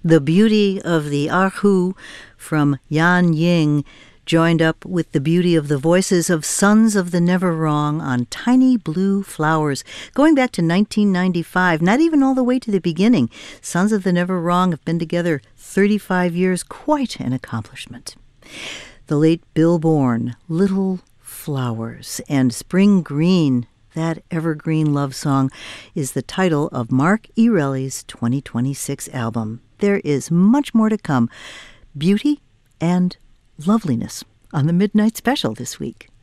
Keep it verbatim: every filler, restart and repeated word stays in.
The beauty of the Erhu from Yan Ying joined up with the beauty of the voices of Sons of the Never Wrong on Tiny Blue Flowers. Going back to nineteen ninety-five, not even all the way to the beginning, Sons of the Never Wrong have been together thirty-five years, quite an accomplishment. The late Bill Bourne, Little Flowers, and Spring Green, that evergreen love song, is the title of Mark Erelli's twenty twenty-six album. There is much more to come. Beauty and loveliness on the Midnight Special this week.